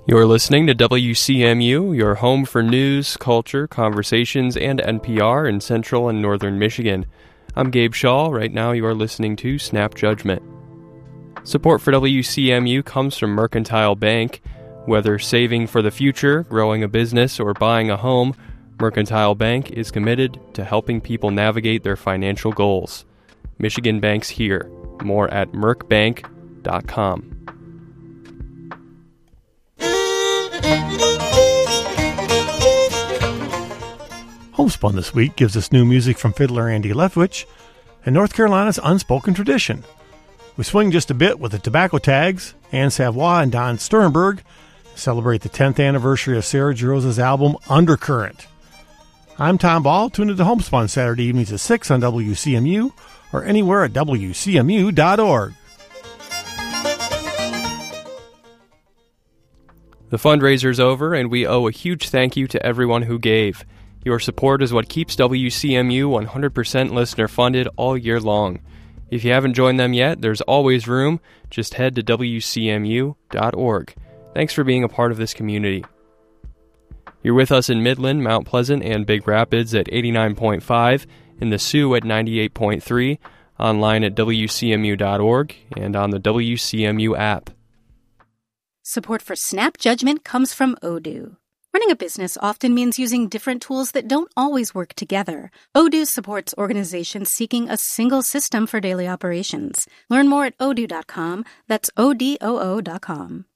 You're listening to WCMU, your home for news, culture, conversations, and NPR in central and northern Michigan. I'm Gabe Shaw. Right now you are listening to Snap Judgment. Support for WCMU comes from Mercantile Bank. Whether saving for the future, growing a business, or buying a home, Mercantile Bank is committed to helping people navigate their financial goals. Michigan Bank's here. More at mercbank.com. Homespun this week gives us new music from fiddler Andy Leftwich and North Carolina's Unspoken Tradition. We swing just a bit with the Tobacco Tags, Anne Savoy and Don Sternberg celebrate the 10th anniversary of Sarah Jarosz's album Undercurrent. I'm Tom Ball. Tune into Homespun Saturday evenings at 6 on WCMU or anywhere at WCMU.org. The fundraiser's over, and we owe a huge thank you to everyone who gave. Your support is what keeps WCMU 100% listener funded all year long. If you haven't joined them yet, there's always room. Just head to WCMU.org. Thanks for being a part of this community. You're with us in Midland, Mount Pleasant, and Big Rapids at 89.5, in the Sioux at 98.3, online at WCMU.org, and on the WCMU app. Support for Snap Judgment comes from Odoo. Running a business often means using different tools that don't always work together. Odoo supports organizations seeking a single system for daily operations. Learn more at odoo.com. That's ODOO.com.